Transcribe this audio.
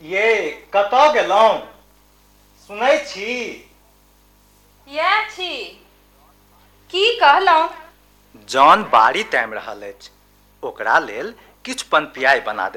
ये कतऽ गेलहुँ सुनै छी? यैह छी। की कहलहुँ? जौन बाड़ी तामि रहल अछि ओकरा लेल किछु पन पियाइ बना